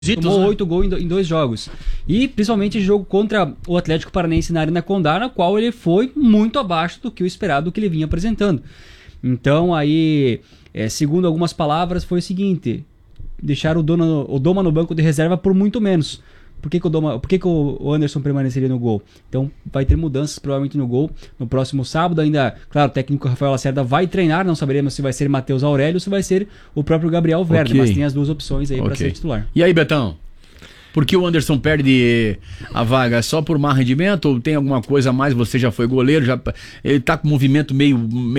Tomou 8 gols em 2 jogos. E principalmente o jogo contra o Atlético Paranaense na Arena Condá, na qual ele foi muito abaixo do que o esperado, do que ele vinha apresentando. Então aí, segundo algumas palavras, foi o seguinte: deixar o Doma no banco de reserva por muito menos. Por que o Anderson permaneceria no gol? Então vai ter mudanças provavelmente no gol no próximo sábado. Ainda, claro, o técnico Rafael Lacerda vai treinar, não saberemos se vai ser Matheus Aurélio ou se vai ser o próprio Gabriel Werner, mas tem as duas opções aí para ser titular. E aí, Betão? Por que o Anderson perde a vaga? É só por má rendimento ou tem alguma coisa a mais? Você já foi goleiro, ele tá com movimento meio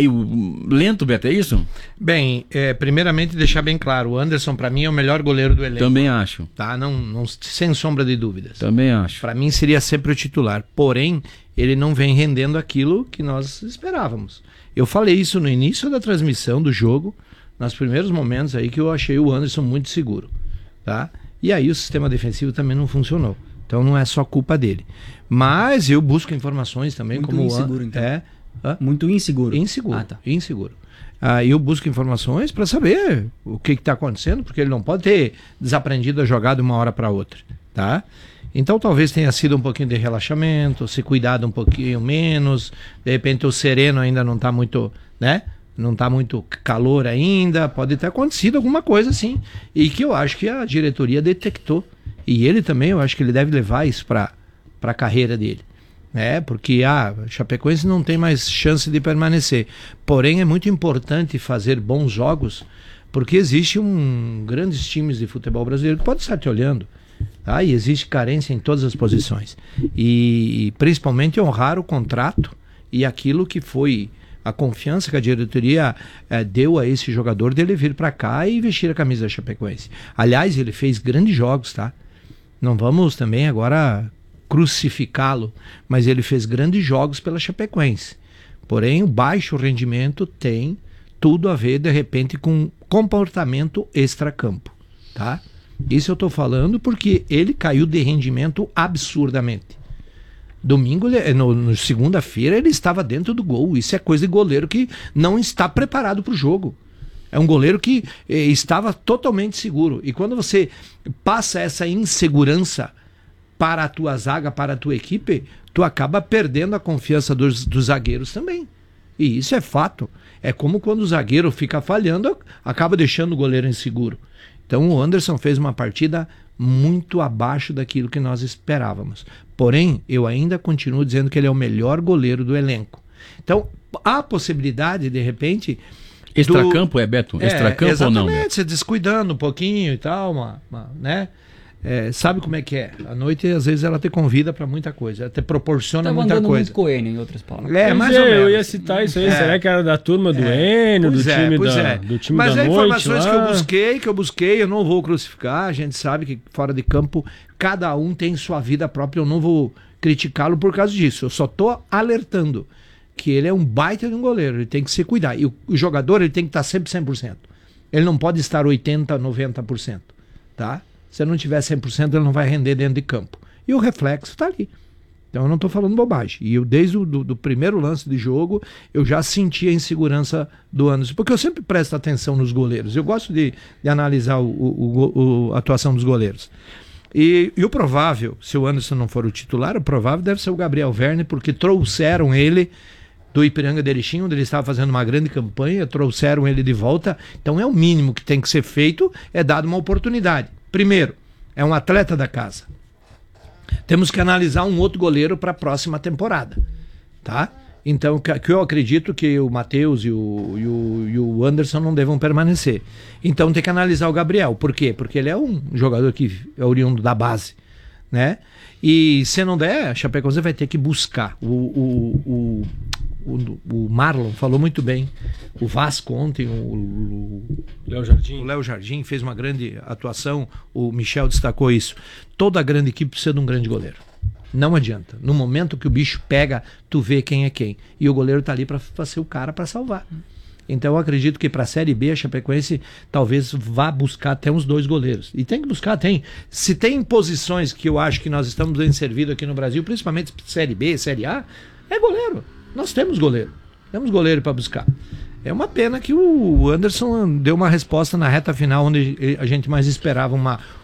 lento, Beto, é isso? Bem, primeiramente deixar bem claro, o Anderson para mim é o melhor goleiro do elenco. Também acho. Tá? Não, sem sombra de dúvidas. Também acho. Para mim seria sempre o titular, porém ele não vem rendendo aquilo que nós esperávamos. Eu falei isso no início da transmissão do jogo, nos primeiros momentos aí que eu achei o Anderson muito seguro, tá? E aí o sistema defensivo também não funcionou. Então não é só culpa dele. Mas eu busco informações também muito como... Inseguro, então. Muito inseguro. Inseguro, tá. Inseguro. Eu busco informações para saber o que está acontecendo, porque ele não pode ter desaprendido a jogar de uma hora para outra, tá? Então talvez tenha sido um pouquinho de relaxamento, se cuidado um pouquinho menos, de repente o sereno ainda não está muito, né? Não está muito calor ainda, pode ter acontecido alguma coisa assim, e que eu acho que a diretoria detectou, e ele também, eu acho que ele deve levar isso para a carreira dele, né? Porque Chapecoense não tem mais chance de permanecer, porém é muito importante fazer bons jogos, porque existe grandes times de futebol brasileiro que podem estar te olhando, tá? E existe carência em todas as posições, e principalmente honrar o contrato e aquilo que foi a confiança que a diretoria deu a esse jogador dele vir para cá e vestir a camisa da Chapecoense. Aliás, ele fez grandes jogos, tá? Não vamos também agora crucificá-lo, mas ele fez grandes jogos pela Chapecoense. Porém, o baixo rendimento tem tudo a ver, de repente, com comportamento extracampo, tá? Isso eu estou falando porque ele caiu de rendimento absurdamente. Domingo, no segunda-feira, ele estava dentro do gol. Isso é coisa de goleiro que não está preparado para o jogo. É um goleiro que estava totalmente seguro. E quando você passa essa insegurança para a tua zaga, para a tua equipe, tu acaba perdendo a confiança dos zagueiros também. E isso é fato. É como quando o zagueiro fica falhando, acaba deixando o goleiro inseguro. Então o Anderson fez uma partida muito abaixo daquilo que nós esperávamos. Porém, eu ainda continuo dizendo que ele é o melhor goleiro do elenco. Então, há possibilidade, de repente... Extracampo, Beto? Extracampo ou não? Exatamente, se descuidando um pouquinho e tal, né? Sabe como é que é? À noite, às vezes, ela te convida para muita coisa, ela te proporciona muita coisa. Muito Coelho, em outras palavras. Mais ou menos. Eu ia citar isso aí, será que era da turma do Enio, do time Mas da noite? Mas informações que eu busquei, eu não vou crucificar, a gente sabe que fora de campo, cada um tem sua vida própria, eu não vou criticá-lo por causa disso, eu só estou alertando que ele é um baita de um goleiro, ele tem que se cuidar, e o jogador ele tem que estar sempre 100%, ele não pode estar 80%, 90%, tá? Se ele não tiver 100%, ele não vai render dentro de campo. E o reflexo está ali. Então eu não estou falando bobagem. E eu, desde o primeiro lance de jogo, eu já senti a insegurança do Anderson. Porque eu sempre presto atenção nos goleiros. Eu gosto de analisar a atuação dos goleiros. E o provável, se o Anderson não for o titular, o provável deve ser o Gabriel Werner, porque trouxeram ele do Ipiranga de Erechim, onde ele estava fazendo uma grande campanha, trouxeram ele de volta. Então é o mínimo que tem que ser feito, é dado uma oportunidade. Primeiro, é um atleta da casa. Temos que analisar um outro goleiro para a próxima temporada, tá? Então, que eu acredito que o Matheus e o Anderson não devam permanecer. Então tem que analisar o Gabriel. Por quê? Porque ele é um jogador que é oriundo da base, né? E se não der, a Chapecoense vai ter que buscar. O Marlon falou muito bem. O Vasco ontem, o Léo Jardim fez uma grande atuação. O Michel destacou isso. Toda grande equipe precisa de um grande goleiro. Não adianta. No momento que o bicho pega, tu vê quem é quem. E o goleiro tá ali para ser o cara para salvar. Então eu acredito que para a Série B a Chapecoense talvez vá buscar até uns 2 goleiros. E tem que buscar, tem. Se tem posições que eu acho que nós estamos bem servidos aqui no Brasil, principalmente Série B, Série A, é goleiro. Nós temos goleiro. Temos goleiro para buscar. É uma pena que o Anderson deu uma resposta na reta final, onde a gente mais esperava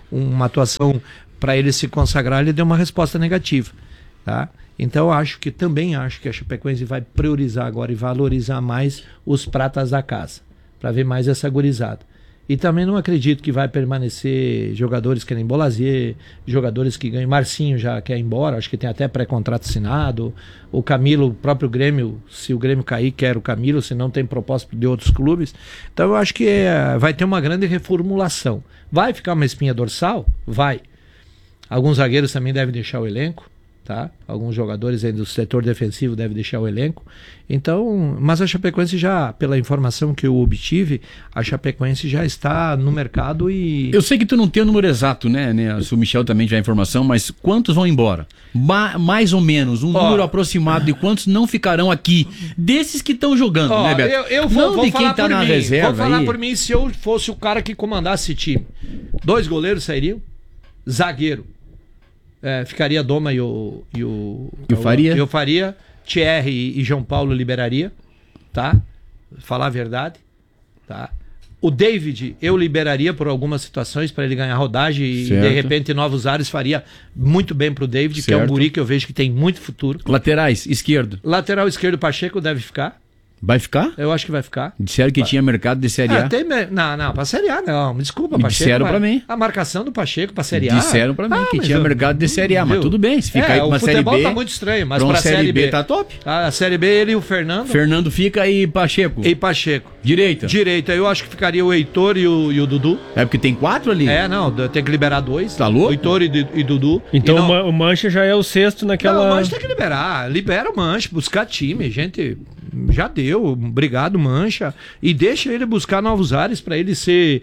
uma atuação para ele se consagrar, ele deu uma resposta negativa, tá? Então também acho que a Chapecoense vai priorizar agora e valorizar mais os pratas da casa, para ver mais essa gurizada. E também não acredito que vai permanecer jogadores que nem Bolazier, jogadores que ganham. Marcinho já quer ir embora, acho que tem até pré-contrato assinado. O Camilo, o próprio Grêmio, se o Grêmio cair, quer o Camilo, se não tem propósito de outros clubes. Então eu acho que vai ter uma grande reformulação. Vai ficar uma espinha dorsal? Vai. Alguns zagueiros também devem deixar o elenco. Tá? Alguns jogadores aí do setor defensivo devem deixar o elenco. Então, mas a Chapecoense já, pela informação que eu obtive, a Chapecoense já está no mercado e... Eu sei que tu não tem o número exato, né? O Michel também já a informação, mas quantos vão embora? Mais ou menos, número aproximado de quantos não ficarão aqui, desses que estão jogando, né, Beto? Eu vou de quem tá na reserva. Vou falar por mim, se eu fosse o cara que comandasse esse time. 2 goleiros sairiam, zagueiro. Ficaria Doma e o Faria. Eu faria, Thierry e João Paulo liberaria, tá? Falar a verdade, tá? O David eu liberaria por algumas situações para ele ganhar rodagem e de repente novos ares faria muito bem pro David, que é um guri que eu vejo que tem muito futuro. Laterais, esquerdo. Lateral esquerdo, Pacheco deve ficar. Vai ficar? Eu acho que vai ficar. Disseram que tinha mercado de Série A. Não, pra Série A não. Me desculpa, Pacheco. Disseram pra mim. A marcação do Pacheco pra Série A. Disseram pra mim que tinha mercado de Série A, mas tudo bem, se ficar aí pra uma Série B. O futebol tá muito estranho, mas pra Série B tá top. A Série B, ele e o Fernando. Fernando fica e Pacheco. Direita. Eu acho que ficaria o Heitor e o Dudu. É porque tem 4 ali. Tem que liberar 2. Tá louco? O Heitor e Dudu. Então o Mancha já é o 6º naquela... Não, o Mancha tem que liberar. Libera o Mancha, buscar time, gente... Já deu, obrigado Mancha, e deixa ele buscar novos ares para ele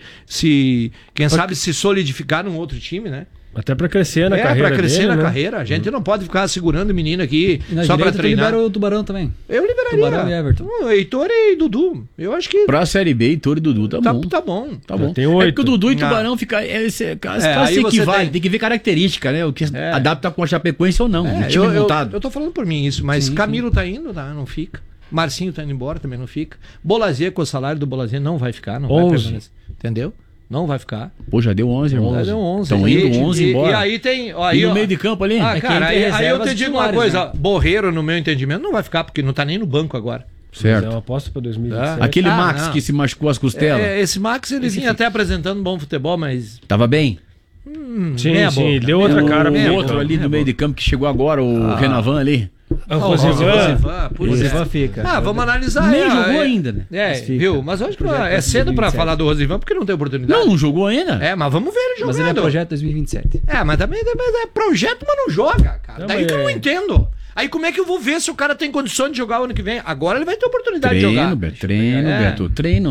quem sabe se solidificar num outro time, né? Até para crescer na carreira. Pra crescer na carreira. A gente não pode ficar segurando o menino aqui só para treinar. Libera o Tubarão também. Eu liberaria. Tubarão e Everton. Heitor e Dudu. Eu acho que... Pra Série B, Heitor e Dudu tá bom. Tá bom. Tem 8. É porque o Dudu e Tubarão ficam... se equivale. Tem que ver característica, né? O que adapta com a Chapecoense ou não. O time montado. Eu tô falando por mim isso, mas Camilo tá indo, não fica. Marcinho tá indo embora, também não fica. Bolazier, com o salário do Bolazier, não vai ficar, não 11. Vai permanecer. Entendeu? Não vai ficar. Pô, já deu 11, irmão. Já deu 11. Estão indo 11 embora. E aí tem... E no meio de campo ali? Cara, aí eu te digo uma coisa. Né? Borreiro, no meu entendimento, não vai ficar, porque não tá nem no banco agora. Certo. É uma aposta pra 2027. Aquele Max que se machucou as costelas. Esse Max, ele vinha até apresentando bom futebol, mas... Tava bem? Sim, deu outra cara. O outro ali no meio de campo que chegou agora, o Renavan ali. O Rosivan fica. Vamos analisar. Nem jogou ainda, né? Viu? Mas hoje é cedo pra falar do Rosivan porque não tem oportunidade. Não jogou ainda? Mas vamos ver ele jogando. Mas ele é projeto 2027. Mas também é projeto, mas não joga, cara. Daí que eu não entendo. Aí como é que eu vou ver se o cara tem condições de jogar o ano que vem? Agora ele vai ter oportunidade de jogar. Beto, treino.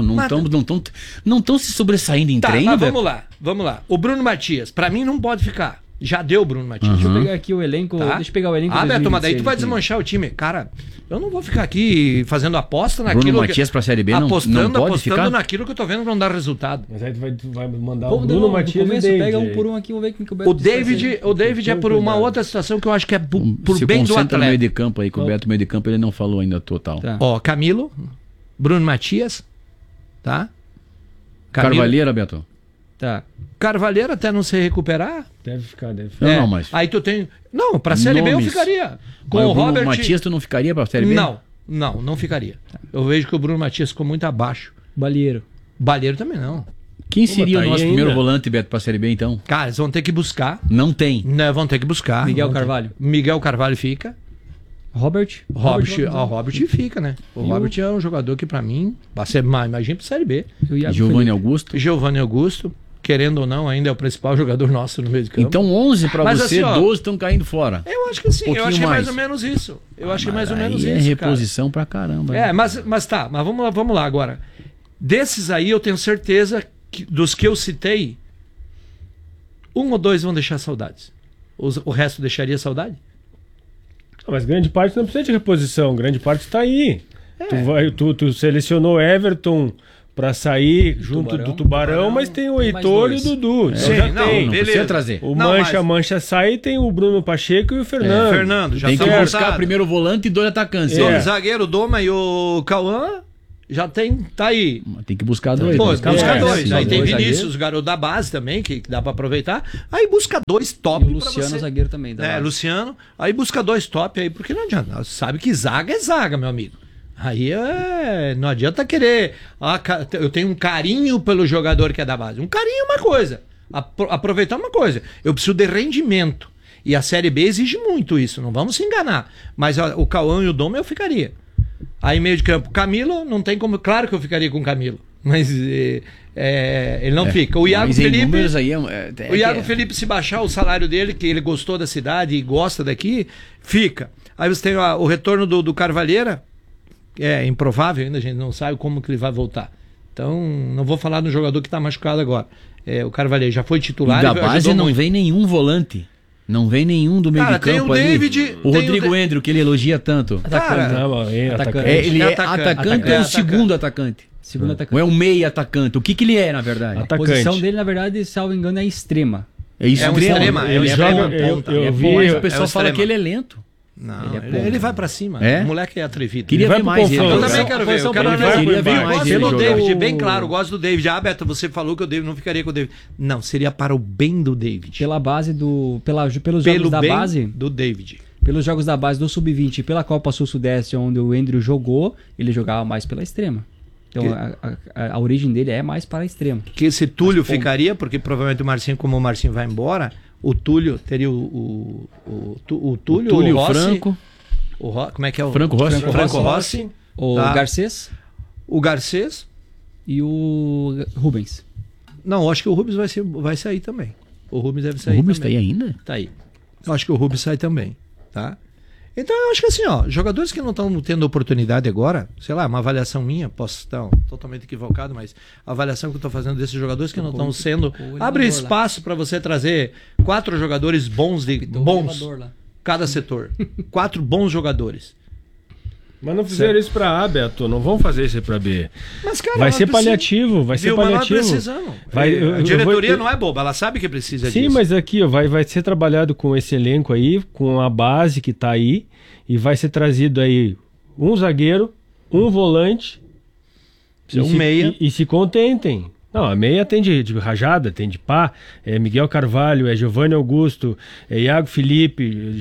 Não estão se sobressaindo em treino, mas vamos lá. O Bruno Matias, pra mim não pode ficar. Já deu o Bruno Matias. Deixa eu pegar aqui o elenco. Deixa eu pegar o elenco. Beto, mas daí tu vai desmanchar o time. Cara, eu não vou ficar aqui fazendo aposta naquilo. Bruno Matias pra Série B apostando ficar? naquilo que eu tô vendo que não dá resultado. Mas aí tu vai mandar o Bruno Matias começo, pega um por um aqui, vamos ver quem que o Beto o David é por uma outra situação que eu acho que é por bem do atleta. No meio de campo aí, com o Beto no meio de campo, ele não falou ainda total. Camilo, Bruno Matias, tá? Carvalheira, Beto. Tá. Carvalheiro até não se recuperar. Deve ficar. Não, mas... Aí tu tem... Não, pra Série B eu ficaria. Com o Robert Matias tu não ficaria pra Série B? Não ficaria. Eu vejo que o Bruno Matias ficou muito abaixo. Balieiro também não. Quem seria o nosso primeiro volante, Beto, pra Série B então? Cara, eles vão ter que buscar. Não tem. Não, vão ter que buscar. Miguel Carvalho fica. Robert fica, né? O Robert é um jogador que pra mim vai ser imagina pra Série B. Giovanni Augusto. Querendo ou não, ainda é o principal jogador nosso no meio de campo. Então 11 pra você, assim, 12 estão caindo fora. Eu acho que sim, eu acho que é mais ou menos isso. É reposição pra caramba. Mas vamos lá agora. Desses aí eu tenho certeza que dos que eu citei, 1 ou 2 vão deixar saudades. O resto deixaria saudade? Mas grande parte não precisa de reposição, grande parte está aí. Tu selecionou Everton para sair junto do Tubarão, mas tem o Heitor e o Dudu. Não precisa trazer. O Mancha sai e tem o Bruno Pacheco e o Fernando. Já tem que buscar primeiro o volante e 2 atacantes. O zagueiro, Doma e o Cauã Já tá aí. Tem que buscar dois. Pô, busca dois. Aí tem dois Vinícius, o garoto da base também, que dá pra aproveitar. Aí busca 2 top. E o Luciano, zagueiro também. Luciano. Aí busca 2 top aí, porque não adianta. Você sabe que zaga é zaga, meu amigo. Aí não adianta querer. Eu tenho um carinho pelo jogador que é da base. Um carinho é uma coisa. Aproveitar uma coisa. Eu preciso de rendimento. E a Série B exige muito isso, não vamos se enganar. Mas o Cauã e o Dom eu ficaria. Aí meio de campo, Camilo, não tem como. Claro que eu ficaria com o Camilo. Mas ele não fica. O Iago Felipe. O Iago Felipe, se baixar o salário dele, que ele gostou da cidade e gosta daqui, fica. Aí você tem o retorno do Carvalheira. É improvável ainda, a gente não sabe como que ele vai voltar. Então, não vou falar no jogador que está machucado agora. O Carvalheira já foi titular. E da base não vem nenhum volante. Não vem nenhum do meio de campo tem o David, ali. O Rodrigo Endrio, que ele elogia tanto. Ele é atacante ou o segundo atacante? Segundo atacante. Ou é um meio atacante? O que ele é, na verdade? A posição dele, na verdade, salvo engano, é extrema. É extrema. Ele joga. O pessoal fala que ele é lento. Não, ele vai pra cima. O moleque é atrevido. Queria ver mais ele. Eu também quero ver. Queria ver mais ele. Pelo David, bem claro, gosto do David. Beto, você falou que o David não ficaria com o David. Não, seria para o bem do David. Pela base pelos jogos da base do David. Pelos jogos da base do Sub-20 e pela Copa Sul-Sudeste, onde o Endrio jogou, ele jogava mais pela extrema. Então a origem dele é mais para a extrema. Que esse Túlio ficaria, porque provavelmente o Marcinho, como o Marcinho vai embora, o Túlio teria o Túlio, o Rossi, Franco. Como é que é o Franco Rossi. O Garcês. O Garcês. E o Rubens. Não, acho que o Rubens vai sair também. O Rubens deve sair. O Rubens também. Tá aí ainda? Tá aí. Eu acho que o Rubens sai também. Tá? Então eu acho que assim, jogadores que não estão tendo oportunidade agora, sei lá, uma avaliação minha, posso estar totalmente equivocado, mas a avaliação que eu estou fazendo desses jogadores que não estão sendo... Abre espaço para você trazer 4 jogadores bons, bons, cada setor. 4 bons jogadores. Mas não fizeram isso pra A, Beto. Não vão fazer isso pra B. Mas, cara, vai ser paliativo, vai ser paliativo. A diretoria não é boba, ela sabe que precisa disso. Sim, mas aqui vai ser trabalhado com esse elenco aí, com a base que tá aí, e vai ser trazido aí um zagueiro, um volante, meia. E se contentem. Não, a meia tem de rajada, tem de pá, é Miguel Carvalho, é Giovanni Augusto, é Iago Felipe,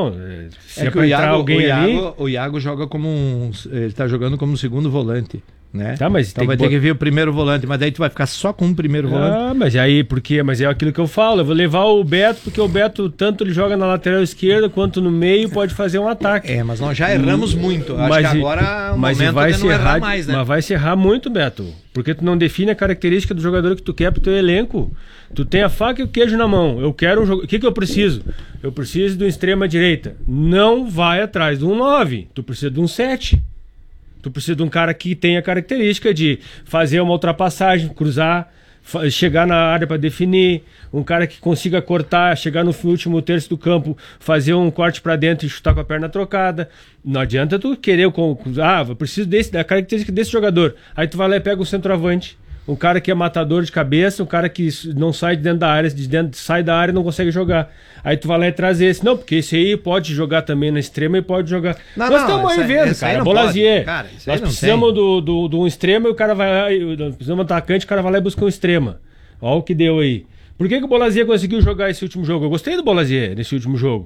se é pra entrar alguém ali... O Iago joga como ele tá jogando como um segundo volante, né? Tá, mas então vai ter que vir o primeiro volante, mas daí tu vai ficar só com um primeiro volante. Mas aí, mas é aquilo que eu falo, eu vou levar o Beto, porque o Beto tanto ele joga na lateral esquerda, quanto no meio, pode fazer um ataque. Mas nós já erramos muito, acho que agora o momento vai de não errar mais, né? Mas vai se errar muito, Beto, porque tu não define a característica do jogador que tu quer pro teu elenco. Tu tem a faca e o queijo na mão. Eu quero o que eu preciso? Eu preciso de um extrema direita. Não vai atrás de um 9, tu precisa de um 7. Tu precisa de um cara que tenha a característica de fazer uma ultrapassagem, cruzar, chegar na área para definir, um cara que consiga cortar, chegar no último terço do campo, fazer um corte para dentro e chutar com a perna trocada. Não adianta tu querer, eu preciso da característica desse jogador. Aí tu vai lá e pega um centroavante, um cara que é matador de cabeça, um cara que não sai de dentro da área, sai da área e não consegue jogar. Aí tu vai lá e traz esse. Não, porque esse aí pode jogar também na extrema e pode jogar... Nós estamos aí vendo, cara. Bolazier. Nós precisamos de um extrema e o cara vai lá... Nós precisamos de um atacante, o cara vai lá e busca um extrema. Olha o que deu aí. Por que o Bolazier conseguiu jogar esse último jogo? Eu gostei do Bolazier nesse último jogo.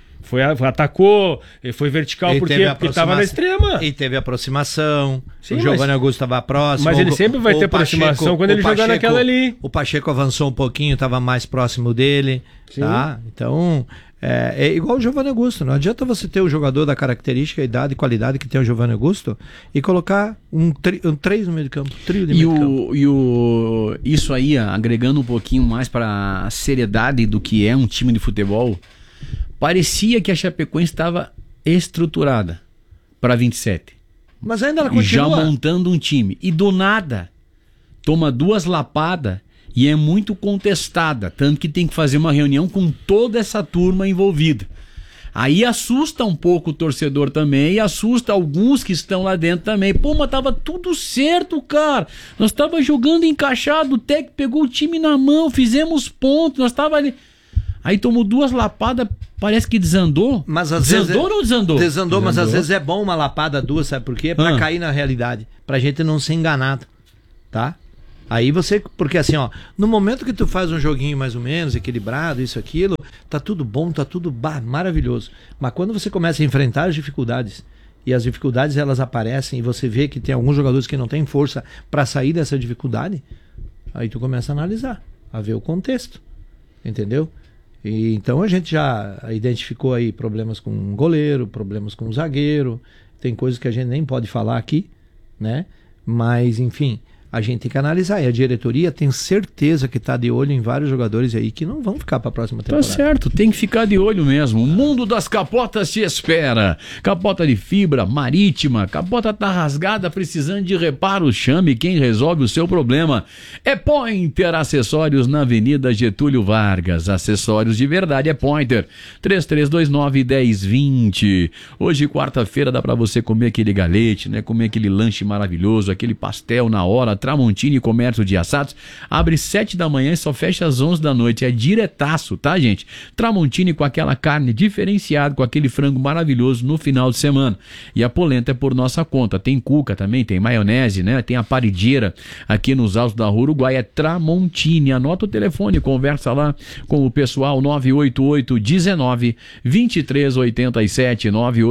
Atacou, foi vertical porque estava na extrema. E teve aproximação. Sim, o Giovanni Augusto estava próximo. Mas ele sempre vai ter aproximação quando ele jogar naquela ali. O Pacheco avançou um pouquinho, estava mais próximo dele. Sim. Tá? Então, é igual o Giovanni Augusto. Não adianta você ter o jogador da característica, idade e qualidade que tem o Giovanni Augusto e colocar um 3 no meio de campo, trio de meio de campo. Isso aí, agregando um pouquinho mais para a seriedade do que é um time de futebol, parecia que a Chapecoense estava estruturada para 27. Mas ainda ela continua. Já montando um time. E do nada, toma 2 lapadas e é muito contestada. Tanto que tem que fazer uma reunião com toda essa turma envolvida. Aí assusta um pouco o torcedor também e assusta alguns que estão lá dentro também. Pô, mas tava tudo certo, cara. Nós tava jogando encaixado, o técnico pegou o time na mão, fizemos pontos, nós tava ali... Aí tomou 2 lapadas, parece que desandou. Mas às desandou vezes ou não desandou? Desandou, mas às vezes é bom uma lapada 2, sabe por quê? Pra cair na realidade, pra gente não ser enganado, tá? Aí você, porque assim, ó, no momento que tu faz um joguinho mais ou menos equilibrado, isso, aquilo, tá tudo bom, tá tudo maravilhoso. Mas quando você começa a enfrentar as dificuldades, e as dificuldades elas aparecem, e você vê que tem alguns jogadores que não têm força pra sair dessa dificuldade, aí tu começa a analisar, a ver o contexto, entendeu? E então a gente já identificou aí problemas com o goleiro, problemas com o zagueiro, tem coisas que a gente nem pode falar aqui, né? Mas, enfim, a gente tem que analisar. E a diretoria tem certeza que está de olho em vários jogadores aí que não vão ficar para a próxima temporada. Tá certo, tem que ficar de olho mesmo. O mundo das capotas te espera. Capota de fibra, marítima, capota tá rasgada, precisando de reparo, chame quem resolve o seu problema. É Pointer Acessórios na Avenida Getúlio Vargas. Acessórios de verdade é Pointer. 3329-1020. Hoje, quarta-feira, dá para você comer aquele galete, né? Comer aquele lanche maravilhoso, aquele pastel na hora. Tramontini Comércio de Assados abre 7 da manhã e só fecha às 11 da noite. É diretaço, tá, gente? Tramontini com aquela carne diferenciada, com aquele frango maravilhoso no final de semana. E a polenta é por nossa conta. Tem cuca também, tem maionese, né? Tem a parideira aqui nos altos da Rua Uruguai. É Tramontini. Anota o telefone, conversa lá com o pessoal. 988-19-2387.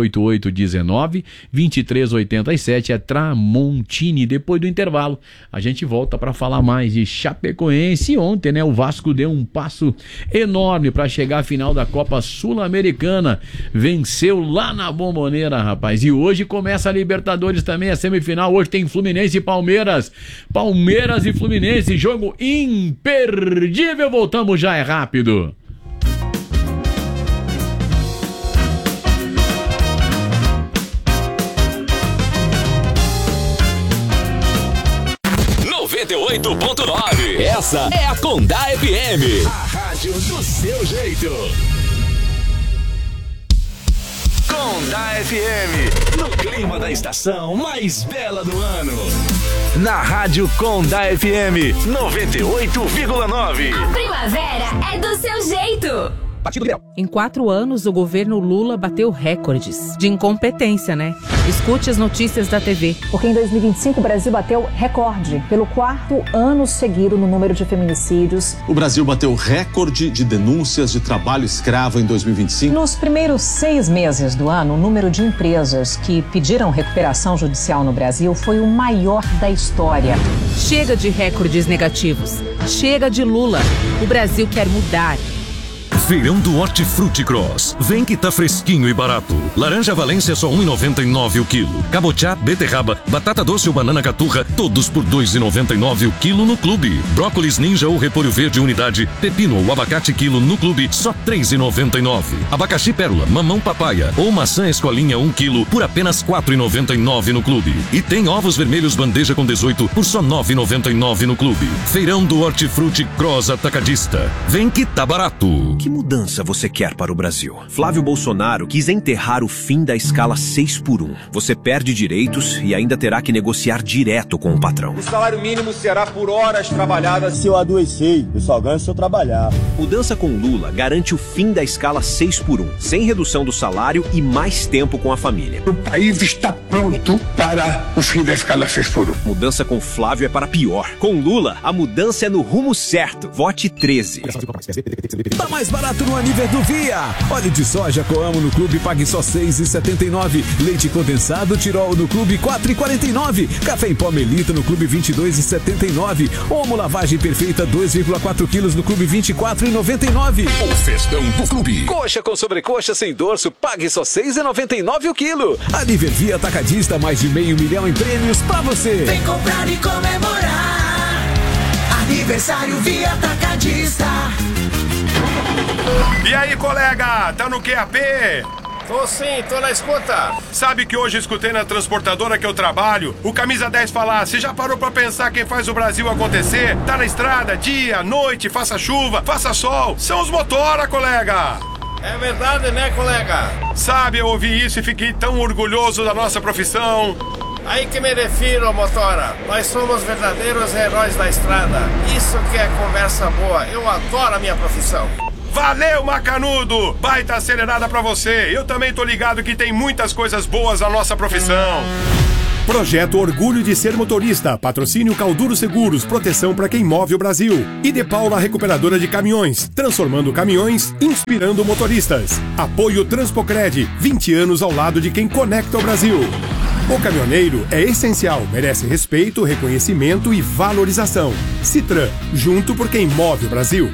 988-19-2387. É Tramontini. Depois do intervalo, a gente volta para falar mais de Chapecoense. Ontem, né, o Vasco deu um passo enorme para chegar à final da Copa Sul-Americana. Venceu lá na Bombonera, rapaz. E hoje começa a Libertadores também, a semifinal. Hoje tem Fluminense e Palmeiras. Palmeiras e Fluminense, jogo imperdível. Voltamos já, é rápido. Essa é a Condá FM, a rádio do seu jeito. Condá FM, no clima da estação mais bela do ano. Na rádio Condá FM 98,9. A primavera é do seu jeito. Em 4 anos, o governo Lula bateu recordes de incompetência, né? Escute as notícias da TV. Porque em 2025 o Brasil bateu recorde pelo 4º ano seguido no número de feminicídios. O Brasil bateu recorde de denúncias de trabalho escravo em 2025. Nos primeiros 6 meses do ano, o número de empresas que pediram recuperação judicial no Brasil foi o maior da história. Chega de recordes negativos. Chega de Lula. O Brasil quer mudar. Feirão do Hortifruti Cross. Vem que tá fresquinho e barato. Laranja Valência só R$1,99 o quilo. Cabotiá, beterraba, batata doce ou banana caturra, todos por R$2,99 o quilo no clube. Brócolis ninja ou repolho verde unidade, pepino ou abacate quilo no clube, só R$3,99. Abacaxi pérola, mamão papaya ou maçã escolinha 1 quilo por apenas R$4,99 no clube. E tem ovos vermelhos bandeja com 18 por só R$9,99 no clube. Feirão do Hortifruti Cross Atacadista. Vem que tá barato. Que mudança você quer para o Brasil? Flávio Bolsonaro quis enterrar o fim da escala 6x1. Você perde direitos e ainda terá que negociar direto com o patrão. O salário mínimo será por horas trabalhadas. Se eu adoecer, eu só ganho se eu trabalhar. Mudança com Lula garante o fim da escala 6x1, sem redução do salário e mais tempo com a família. O país está pronto para o fim da escala 6x1. Mudança com Flávio é para pior. Com Lula, a mudança é no rumo certo. Vote 13. Tá mais barato no Aniver do Via. Óleo de soja Coamo no clube, pague só R$6,79. Leite condensado Tirol no clube, R$4,49. Café em pó Melita no clube, R$22,79. Omo lavagem perfeita 2,4 quilos no clube, R$24,99. O festão do clube. Coxa com sobrecoxa sem dorso, pague só R$6,99 o quilo. Aniver Via Atacadista, mais de R$500 mil em prêmios pra você. Vem comprar e comemorar. Aniversário Via Atacadista. E aí, colega, tá no QAP? Tô sim, tô na escuta. Sabe que hoje escutei na transportadora que eu trabalho o Camisa 10 falar: você já parou pra pensar quem faz o Brasil acontecer? Tá na estrada, dia, noite, faça chuva, faça sol, são os motora, colega. É verdade, né, colega? Sabe, eu ouvi isso e fiquei tão orgulhoso da nossa profissão. Aí que me refiro, motora. Nós somos verdadeiros heróis da estrada. Isso que é conversa boa. Eu adoro a minha profissão. Valeu, Macanudo! Baita acelerada pra você. Eu também tô ligado que tem muitas coisas boas na nossa profissão. Projeto Orgulho de Ser Motorista. Patrocínio Calduro Seguros. Proteção para quem move o Brasil. E De Paula Recuperadora de Caminhões. Transformando caminhões, inspirando motoristas. Apoio Transpocred. 20 anos ao lado de quem conecta o Brasil. O caminhoneiro é essencial. Merece respeito, reconhecimento e valorização. Citran. Junto por quem move o Brasil.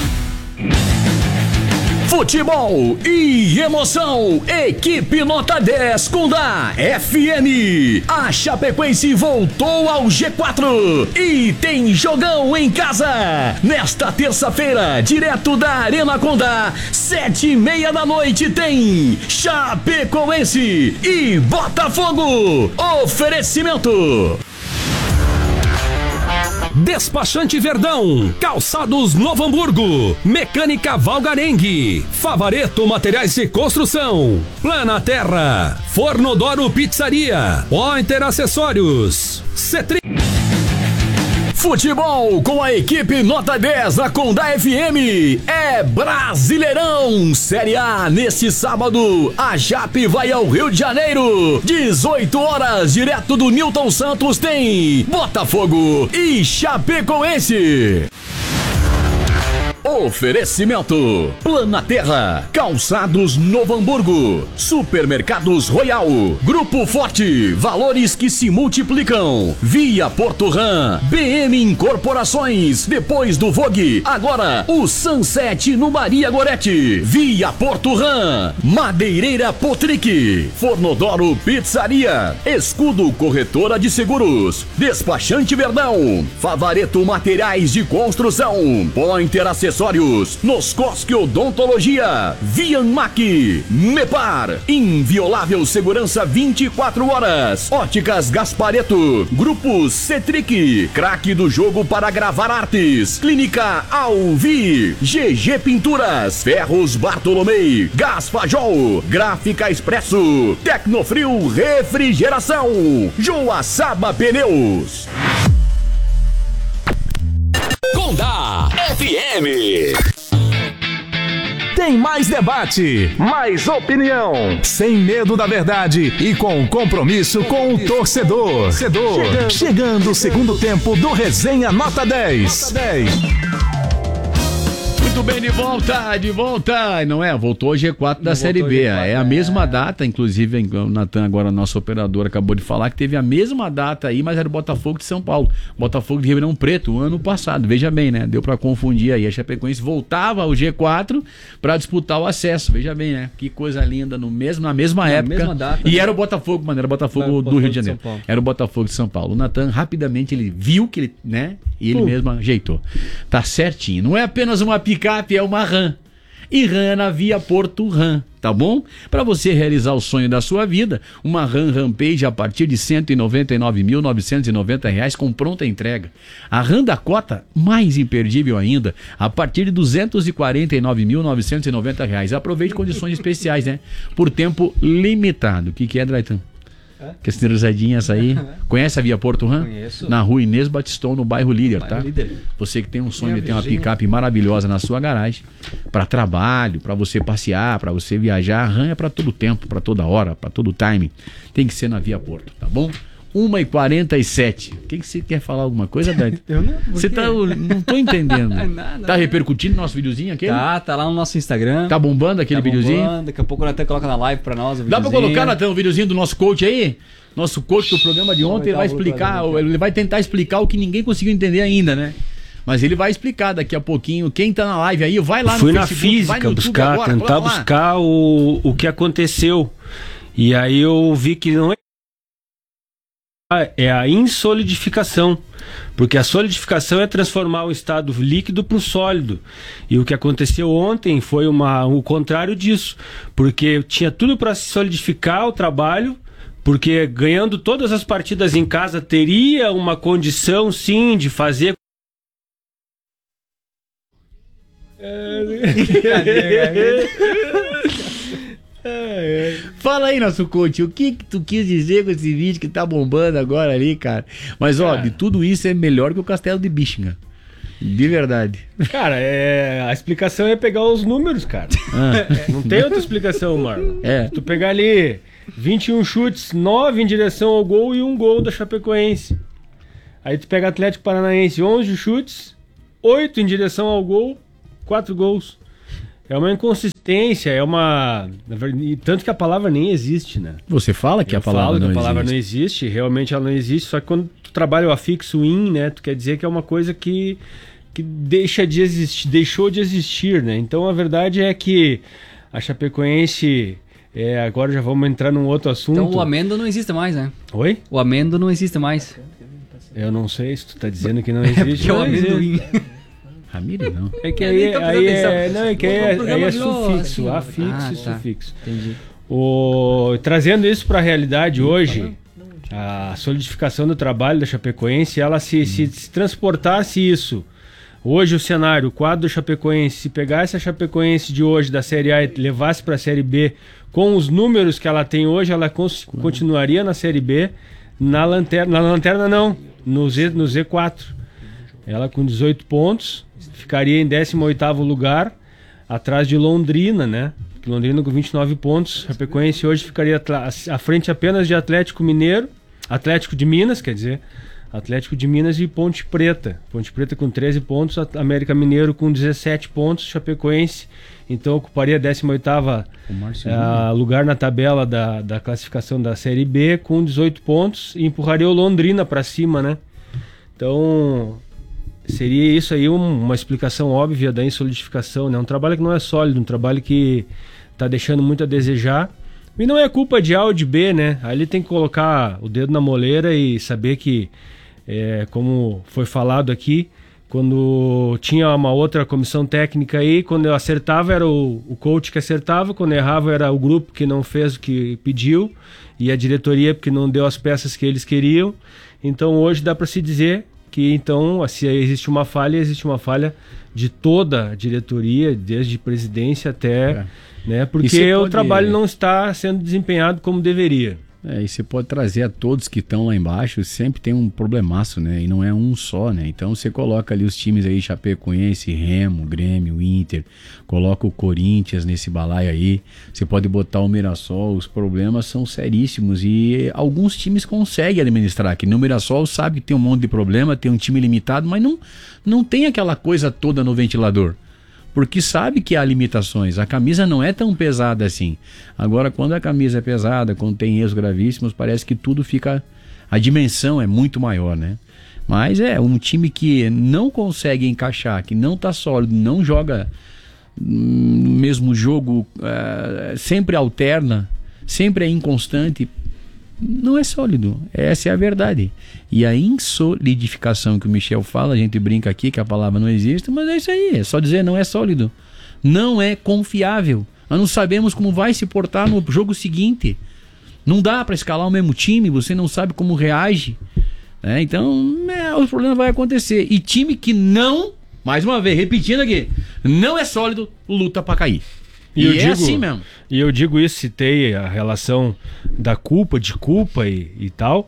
Futebol e emoção, equipe nota 10 com da FM. A Chapecoense voltou ao G4 e tem jogão em casa. Nesta terça-feira, direto da Arena Condá, 7:30 da noite tem Chapecoense e Botafogo. Oferecimento Despachante Verdão, Calçados Novo Hamburgo, Mecânica Valgarengue, Favareto Materiais de Construção, Plana Terra, Fornodoro Pizzaria, Pointer Acessórios, Cetri... Futebol com a equipe nota 10 da Condá FM é Brasileirão Série A. Neste sábado, a Jape vai ao Rio de Janeiro, 18 horas, direto do Newton Santos tem Botafogo e Chapecoense. Oferecimento Plana Terra, Calçados Novo Hamburgo, Supermercados Royal, Grupo Forte, valores que se multiplicam, Via Porto Ram, BM Incorporações, depois do Vogue, agora o Sunset no Maria Gorete, Via Porto Ram, Madeireira Potric, Fornodoro Pizzaria, Escudo Corretora de Seguros, Despachante Verdão, Favareto Materiais de Construção, Pointer Acessórios, Noscosque Odontologia, Vianmac, Mepar, Inviolável Segurança 24 horas, Óticas Gaspareto, Grupo Cetric, craque do jogo para gravar artes, Clínica Alvi, GG Pinturas, Ferros Bartolomei, Gás Fajol, Gráfica Expresso, Tecnofrio Refrigeração, Joaçaba Pneus. Condá FM. Tem mais debate, mais opinião, sem medo da verdade e com compromisso com o torcedor. Chegando o segundo tempo do Resenha Nota 10. Muito bem, de volta, não é? Voltou o G4 da Série B, é a mesma data, inclusive o Natan agora, nosso operador, acabou de falar que teve a mesma data aí, mas era o Botafogo de São Paulo, Botafogo de Ribeirão Preto, ano passado, veja bem, né? Deu pra confundir aí, a Chapecoense voltava ao G4 pra disputar o acesso, veja bem, né? Que coisa linda, na mesma época, mesma data, e era o Botafogo, mano, era o Botafogo do Rio de Janeiro, era o Botafogo de São Paulo. O Natan rapidamente ele viu que ele, né? E ele mesmo ajeitou. Tá certinho, não é apenas uma picape, é uma RAM. E RAM é na Via Porto RAM, tá bom? Para você realizar o sonho da sua vida, uma RAM Rampage a partir de R$ 199.990 com pronta entrega. A RAM da cota, mais imperdível ainda, a partir de R$ 249.990. Aproveite condições especiais, né? Por tempo limitado. O que é, Drayton? Que as risadinhas aí. Conhece a Via Porto Ram? Conheço. Na rua Inês Batistão, no bairro Líder, tá? Você que tem um sonho de ter uma picape maravilhosa na sua garagem, para trabalho, para você passear, para você viajar, a Ram é para todo tempo, para toda hora, para todo time. Tem que ser na Via Porto, tá bom? 1h47. O que você quer falar? Alguma coisa, Dani? Eu não. Você tá. Não tô entendendo. Nada. Tá repercutindo nosso videozinho aquele? Tá lá no nosso Instagram. Tá bombando aquele videozinho? Daqui a pouco o Natan coloca na live pra nós. Dá pra colocar, Natan, o videozinho do nosso coach aí? Nosso coach do programa de ontem, ele vai explicar, ele vai tentar explicar o que ninguém conseguiu entender ainda, né? Mas ele vai explicar daqui a pouquinho. Quem tá na live aí, vai lá no Facebook. Fui na vai no física buscar, agora, tentar buscar o que aconteceu. E aí eu vi que não é a insolidificação, porque a solidificação é transformar o estado líquido para o sólido, e o que aconteceu ontem foi o contrário disso, porque tinha tudo para se solidificar o trabalho, porque ganhando todas as partidas em casa teria uma condição sim de fazer. Fala aí, nosso coach, o que tu quis dizer com esse vídeo que tá bombando agora ali, cara? Mas ó, de tudo isso é melhor que o Castelo de Bichinga. De verdade. Cara, a explicação é pegar os números, cara. Não tem outra explicação, Marlon. Tu pegar ali 21 chutes, 9 em direção ao gol e 1 gol da Chapecoense. Aí tu pega Atlético Paranaense, 11 chutes, 8 em direção ao gol, 4 gols. É uma inconsistência, tanto que a palavra nem existe, né? Você fala que a palavra não existe. A palavra não existe, realmente ela não existe, só que quando tu trabalha o afixo in, né, tu quer dizer que é uma coisa que deixou de existir, né? Então a verdade é que a Chapecoense, agora já vamos entrar num outro assunto. Então o amendo não existe mais, né? Oi? O amendo não existe mais. Eu não sei se tu tá dizendo que não existe. É o amendoim. Ramiro não. É que aí é sufixo, afixo e sufixo. Entendi. Trazendo isso para a realidade hoje, a solidificação do trabalho da Chapecoense, ela se transportasse isso. Hoje o cenário, o quadro do Chapecoense, se pegasse a Chapecoense de hoje da Série A e levasse para a Série B com os números que ela tem hoje, ela continuaria na Série B, na lanterna não, no Z4. Ela com 18 pontos, ficaria em 18º lugar, atrás de Londrina, né? Londrina com 29 pontos, Chapecoense hoje ficaria à frente apenas de Atlético de Minas, quer dizer, Atlético de Minas e Ponte Preta. Ponte Preta com 13 pontos, América Mineiro com 17 pontos, Chapecoense, então ocuparia 18º lugar na tabela da classificação da Série B com 18 pontos e empurraria o Londrina para cima, né? Então, seria isso aí uma explicação óbvia da insolidificação, né? Um trabalho que não é sólido, um trabalho que está deixando muito a desejar. E não é culpa de A ou de B, né? Ali tem que colocar o dedo na moleira e saber que, como foi falado aqui, quando tinha uma outra comissão técnica aí, quando eu acertava era o coach que acertava, quando errava era o grupo que não fez o que pediu e a diretoria porque não deu as peças que eles queriam. Então hoje dá para se dizer que então, se existe uma falha de toda a diretoria, desde presidência até... né, porque o trabalho não está sendo desempenhado como deveria. E você pode trazer a todos que estão lá embaixo, sempre tem um problemaço, né? E não é um só, né? Então você coloca ali os times aí, Chapecoense, Remo, Grêmio, Inter, coloca o Corinthians nesse balaio aí, você pode botar o Mirassol, os problemas são seríssimos e alguns times conseguem administrar, que no Mirassol sabe que tem um monte de problema, tem um time limitado, mas não tem aquela coisa toda no ventilador. Porque sabe que há limitações, a camisa não é tão pesada assim. Agora, quando a camisa é pesada, quando tem erros gravíssimos, parece que tudo fica... a dimensão é muito maior, né? Mas é um time que não consegue encaixar, que não está sólido, não joga no mesmo jogo, sempre alterna, sempre é inconstante, não é sólido. Essa é a verdade. E a insolidificação que o Michel fala, a gente brinca aqui que a palavra não existe, mas é isso aí, é só dizer não é sólido. Não é confiável. Nós não sabemos como vai se portar no jogo seguinte. Não dá para escalar o mesmo time, você não sabe como reage. Então, o problema vai acontecer. E time que não, mais uma vez, repetindo aqui, não é sólido, luta para cair. E assim mesmo. E eu digo isso, citei a relação da culpa e tal,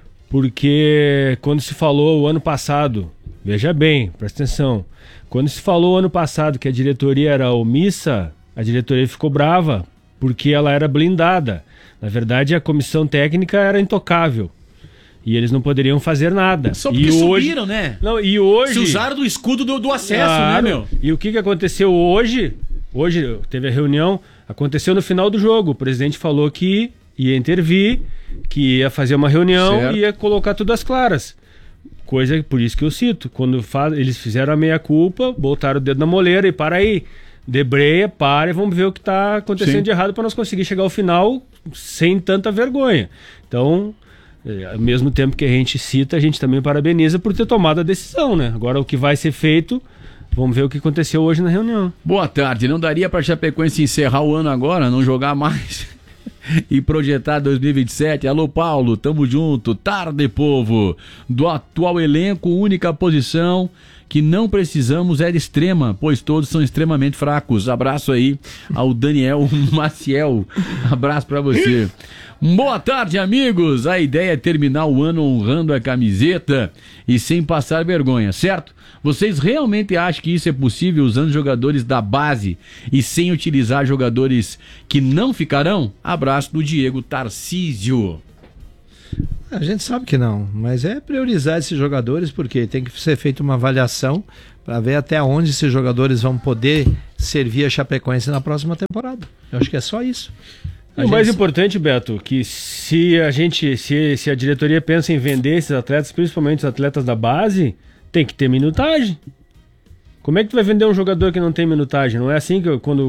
porque quando se falou o ano passado, veja bem, presta atenção, quando se falou o ano passado que a diretoria era omissa, a diretoria ficou brava, porque ela era blindada. Na verdade, a comissão técnica era intocável. E eles não poderiam fazer nada. Só porque subiram, né? Não, e hoje... se usaram do escudo do acesso, né, meu? E o que aconteceu hoje? Hoje teve a reunião, aconteceu no final do jogo. O presidente falou que ia intervir, que ia fazer uma reunião e ia colocar tudo às claras. Coisa, por isso que eu cito, quando eles fizeram a meia-culpa, botaram o dedo na moleira e para aí, debreia, para e vamos ver o que está acontecendo de errado para nós conseguir chegar ao final sem tanta vergonha. Então, ao mesmo tempo que a gente cita, a gente também parabeniza por ter tomado a decisão, né? Agora o que vai ser feito... vamos ver o que aconteceu hoje na reunião. Boa tarde. Não daria para a Chapecoense encerrar o ano agora, não jogar mais e projetar 2027? Alô, Paulo, tamo junto. Tarde, povo. Do atual elenco, única posição que não precisamos é de extrema, pois todos são extremamente fracos. Abraço aí ao Daniel Maciel. Abraço pra você. Boa tarde, amigos. A ideia é terminar o ano honrando a camiseta e sem passar vergonha, certo? Vocês realmente acham que isso é possível usando jogadores da base e sem utilizar jogadores que não ficarão? Abraço do Diego Tarcísio. A gente sabe que não, mas é priorizar esses jogadores porque tem que ser feita uma avaliação para ver até onde esses jogadores vão poder servir a Chapecoense na próxima temporada. Eu acho que é só isso. O mais importante, Beto, que se a diretoria pensa em vender esses atletas, principalmente os atletas da base, tem que ter minutagem. Como é que tu vai vender um jogador que não tem minutagem? Não é assim que quando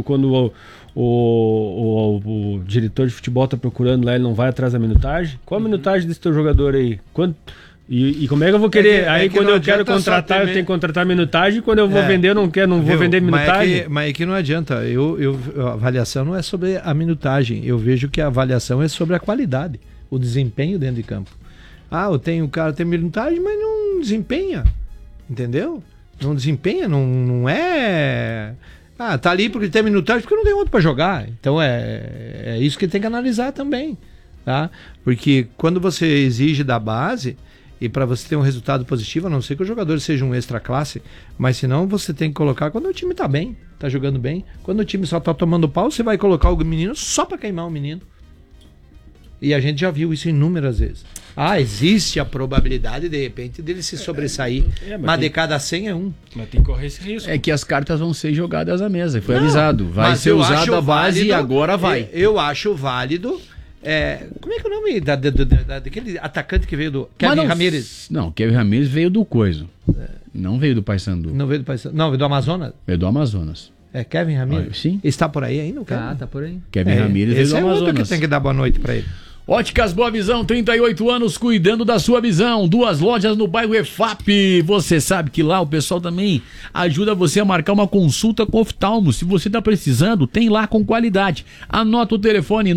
o diretor de futebol está procurando lá, ele não vai atrás da minutagem? Qual a minutagem desse teu jogador aí? E como é que eu vou querer? Aí quando eu quero contratar, eu tenho que contratar minutagem. Quando eu vou vender, eu não vou vender minutagem. Mas é que não adianta. A avaliação não é sobre a minutagem. Eu vejo que a avaliação é sobre a qualidade, o desempenho dentro de campo. O cara tem minutagem, mas não desempenha. Entendeu? Não desempenha, não é... tá ali porque tem minutagem, porque não tem outro para jogar. Então é isso que tem que analisar também, tá? Porque quando você exige da base, e para você ter um resultado positivo, a não ser que o jogador seja um extra classe, mas senão você tem que colocar quando o time tá bem, tá jogando bem. Quando o time só tá tomando pau, você vai colocar o menino só para queimar o menino. E a gente já viu isso inúmeras vezes. Existe a probabilidade, de repente, dele se sobressair. Mas de cada 100 é um. Mas tem que correr esse risco. É que as cartas vão ser jogadas à mesa. Foi avisado. Vai ser usado a base válido, e agora vai. Eu acho válido. Como é que é o nome daquele atacante que veio do Kevin Ramírez? Não, Kevin Ramírez veio do Coiso. Não veio do Paysandu. Não veio do Paysandu. Não, veio do Amazonas? Veio do Amazonas. Kevin Ramírez? Sim. Está por aí ainda? Tá por aí. Kevin Ramírez veio do Amazonas. Outro que tem que dar boa noite pra ele. Óticas Boa Visão, 38 anos cuidando da sua visão. 2 lojas no bairro EFAP. Você sabe que lá o pessoal também ajuda você a marcar uma consulta com oftalmo. Se você está precisando, tem lá com qualidade. Anota o telefone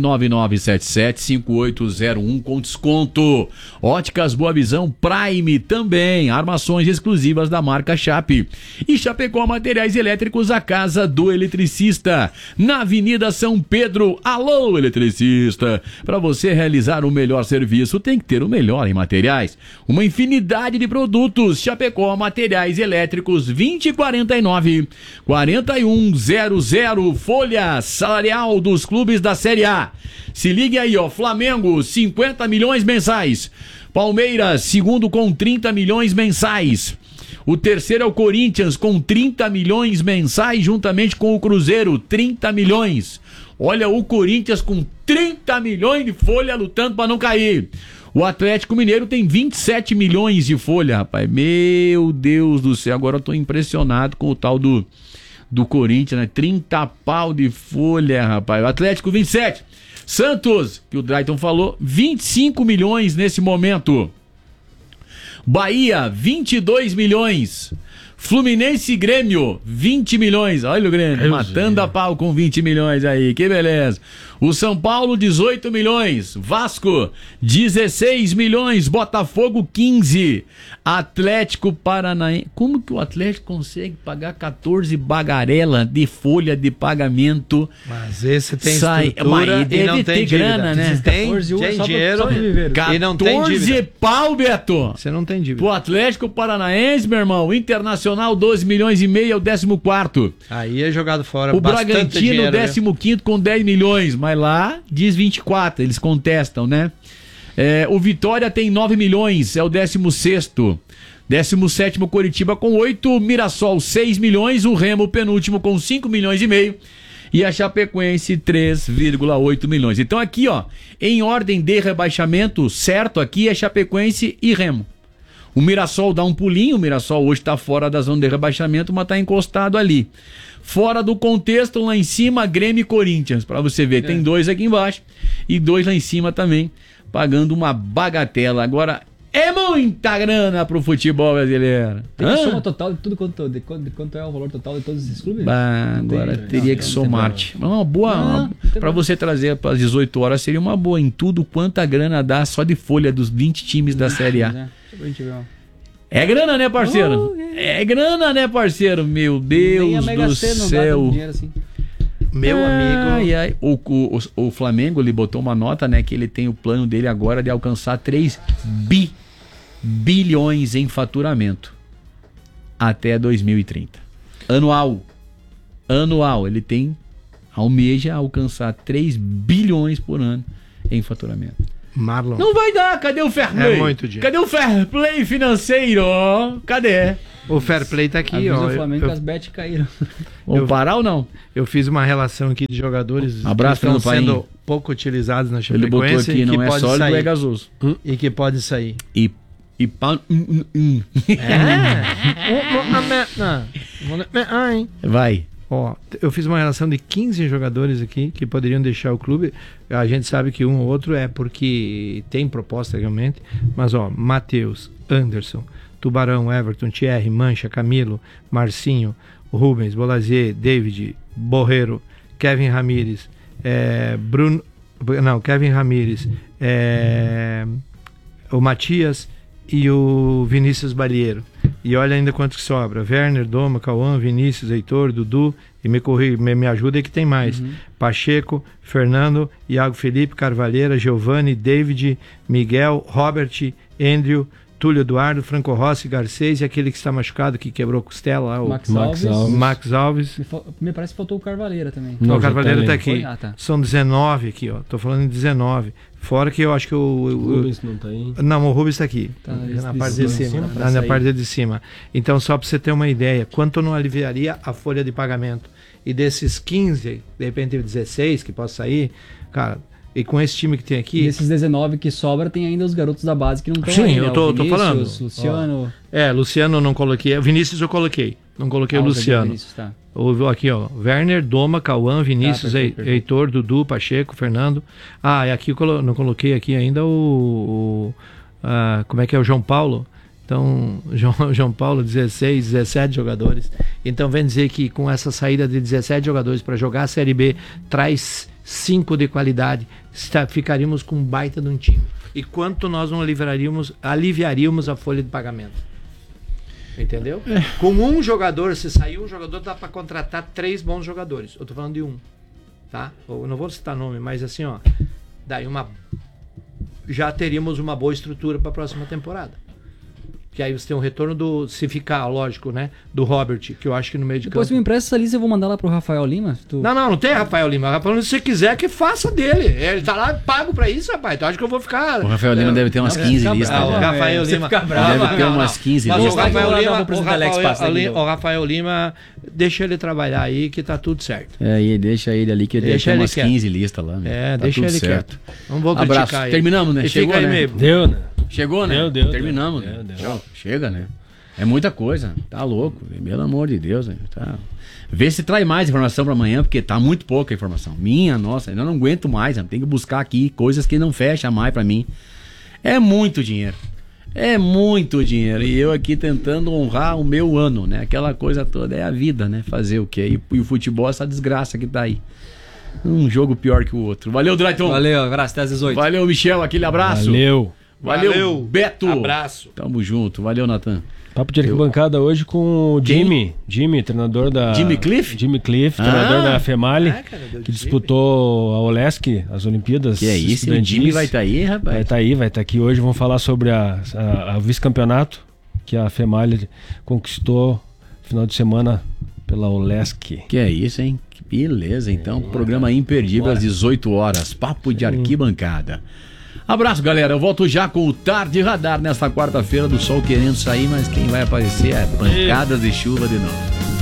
999775801 com desconto. Óticas Boa Visão Prime também. Armações exclusivas da marca Chape. E Chapecó Materiais Elétricos, a casa do eletricista. Na Avenida São Pedro. Alô, eletricista. Para você realizar o melhor serviço, tem que ter o melhor em materiais. Uma infinidade de produtos. Chapecó Materiais Elétricos 2049-4100. Folha salarial dos clubes da Série A. Se ligue aí, Flamengo, 50 milhões mensais. Palmeiras, segundo com 30 milhões mensais. O terceiro é o Corinthians, com 30 milhões mensais, juntamente com o Cruzeiro, 30 milhões. Olha o Corinthians com 30 milhões de folha lutando para não cair. O Atlético Mineiro tem 27 milhões de folha, rapaz. Meu Deus do céu, agora eu tô impressionado com o tal do Corinthians, né? 30 pau de folha, rapaz. O Atlético 27. Santos, que o Drayton falou, 25 milhões nesse momento. Bahia, 22 milhões. Fluminense e Grêmio, 20 milhões. Olha o Grêmio, matando a pau com 20 milhões aí, que beleza. O São Paulo, 18 milhões. Vasco, 16 milhões. Botafogo, 15. Atlético Paranaense. Como que o Atlético consegue pagar 14 bagarela de folha de pagamento? Mas esse tem estrutura deve e não ter tem grana, né? Tem dinheiro e não tem dívida. 14 pau, Beto. Você não tem dívida. O Atlético Paranaense, meu irmão. Internacional, 12 milhões e meio, é o 14º. Aí é jogado fora. O Bragantino, 15º com 10 milhões. Mas lá diz 24, eles contestam, né? O Vitória tem 9 milhões, é o 16º. 17º Coritiba com 8, Mirassol 6 milhões, o Remo penúltimo com 5 milhões e meio e a Chapecoense 3,8 milhões. Então aqui, em ordem de rebaixamento, certo, aqui é Chapecoense e Remo. O Mirassol dá um pulinho, o Mirassol hoje está fora da zona de rebaixamento, mas está encostado ali. Fora do contexto, lá em cima, Grêmio e Corinthians. Para você ver, tem 2 aqui embaixo e 2 lá em cima também, pagando uma bagatela. Agora, é muita grana pro futebol brasileiro. Tem a soma total de tudo quanto é o valor total de todos esses clubes? Agora teria que somar-te. Uma boa, para você trazer para as 18 horas, seria uma boa em tudo quanta grana dá só de folha dos 20 times da Série A. É grana, né, parceiro? É grana, né, parceiro? Meu Deus do céu. Assim. Meu amigo. Ai. O Flamengo, ele botou uma nota, né? Que ele tem o plano dele agora de alcançar 3 bilhões em faturamento até 2030. Anual. Ele almeja alcançar 3 bilhões por ano em faturamento. Marlon. Não vai dar, cadê o fair play? É muito dinheiro. Cadê o fair play financeiro? Cadê? O fair play tá aqui, ó. O Flamengo que as bets caíram. Vamos parar ou não? Eu fiz uma relação aqui de jogadores Abraço que estão Painho. sendo pouco utilizados na Ele botou Chapecoense aqui, não é sólido, sair. é gasoso. E que pode sair. Vai. Ó, eu fiz uma relação de 15 jogadores aqui que poderiam deixar o clube. A gente sabe que um ou outro é porque tem proposta realmente. Mas ó, Matheus, Anderson, Tubarão, Everton, Thierry, Mancha, Camilo, Marcinho, Rubens, Bolazier, David, Borreiro, Kevin Ramires, Kevin Ramires, o Matias e o Vinícius Balieiro. E olha ainda quanto que sobra. Werner, Doma, Cauã, Vinícius, Heitor, Dudu, e me ajuda aí que tem mais. Pacheco, Fernando, Iago Felipe, Carvalheira, Giovanni, David, Miguel, Robert, Andrew, Túlio Eduardo, Franco Rossi, Garcês e aquele que está machucado, que quebrou a costela lá, o Max Alves. Me parece que faltou o Carvalheira também. Não, o Carvalheira está aqui. Tá. São 19 aqui, ó. Tô falando em 19. Fora que eu acho que o Rubens não tá aí. Não, o Rubens está aqui. Tá na parte de cima. Na parte de cima. Então, só para você ter uma ideia, quanto não aliviaria a folha de pagamento? E desses 15, de repente 16 que possa sair, cara. E com esse time que tem aqui... E esses 19 que sobra, tem ainda os garotos da base que não estão aí, Sim, eu tô falando. Luciano... Luciano eu não coloquei. Vinícius eu coloquei. Não coloquei o Luciano. Vinícius, tá. Aqui, ó. Werner, Doma, Cauã, Vinícius, perfeito. Heitor, Dudu, Pacheco, Fernando. E aqui eu não coloquei aqui ainda como é que é? O João Paulo. Então, João Paulo, 16, 17 jogadores. Então, vem dizer que com essa saída de 17 jogadores para jogar a Série B, traz 5 de qualidade, ficaríamos com um baita de um time. E quanto nós não aliviaríamos a folha de pagamento. Entendeu? Com um jogador, se sair um jogador, dá para contratar 3 bons jogadores. Eu tô falando de um, tá? Eu não vou citar nome, mas assim, ó, daí já teríamos uma boa estrutura para a próxima temporada. Que aí você tem um retorno se ficar, lógico, né? Do Robert, que eu acho que no meio de Depois campo... tu me empresta essa lista, eu vou mandar lá pro Rafael Lima. Não tem Rafael Lima. Se você quiser, que faça dele. Ele tá lá pago pra isso, rapaz. Então acho que eu vou ficar... O Rafael Lima deve ter umas 15 listas. O Rafael Lima... Deve ter umas 15 listas. O Rafael Lima, deixa ele trabalhar aí, que tá tudo certo. E deixa ele ali, que ele deve ter umas 15 listas lá. Deixa ele quieto. Não vou criticar ele. Terminamos, né? Chegou, né? Deu, né? Chegou, né? Deu. Terminamos. Deu. Chega, né? É muita coisa. Tá louco. Pelo amor de Deus, né? Vê se traz mais informação pra amanhã, porque tá muito pouca informação. Nossa, eu não aguento mais. Tem que buscar aqui coisas que não fecham mais pra mim. É muito dinheiro. E eu aqui tentando honrar o meu ano, né? Aquela coisa toda é a vida, né? Fazer o quê? E o futebol, essa desgraça que tá aí. Um jogo pior que o outro. Valeu, Drayton. Valeu, abraço, até às 18. Valeu, Michel, aquele abraço. Valeu, Beto. Abraço. Tamo junto. Valeu, Natan. Papo de arquibancada hoje com o Jimmy, treinador da... Jimmy Cliff? Jimmy Cliff, treinador da FEMALI, que disputou a Olesk, as Olimpíadas. Que é isso, o Jimmy vai estar aí, rapaz? Vai estar aqui hoje. Vamos falar sobre a vice-campeonato que a FEMALI conquistou no final de semana pela Olesk. Que é isso, hein? Que beleza, então. Programa imperdível às 18 horas. Papo de arquibancada. Abraço, galera. Eu volto já com o Tarde Radar nesta quarta-feira do sol querendo sair, mas quem vai aparecer é pancadas de chuva de novo.